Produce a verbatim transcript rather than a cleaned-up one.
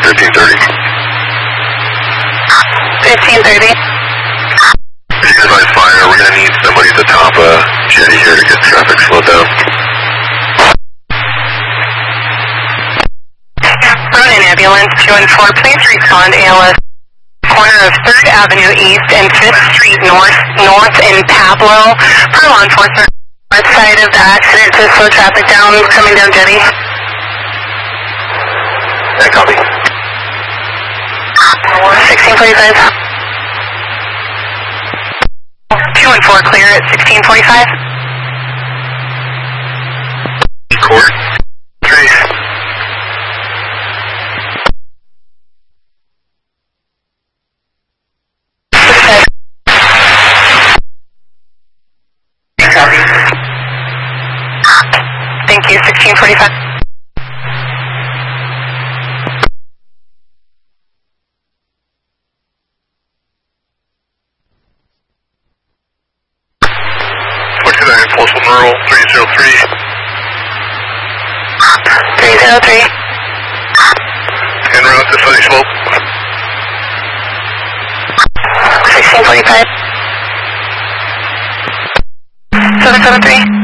fifteen thirty. fifteen thirty. If you advise fire, we're going to need somebody at the top uh, jetty here to get traffic slowed down. Ronin ambulance two one four, please respond A L S. Corner of third Avenue East and fifth Street North, north in Pablo. Per law enforcement, north side of the accident to slow traffic down, coming down jetty. Yeah, copy. sixteen forty-five. two one four clear at sixteen forty-five. Court. Three. Copy. Thank you, sixteen forty-five. forty-nine, Postal Neural, three zero three. three zero three. En route to Sunny Slope. sixteen forty-five. seven seven three.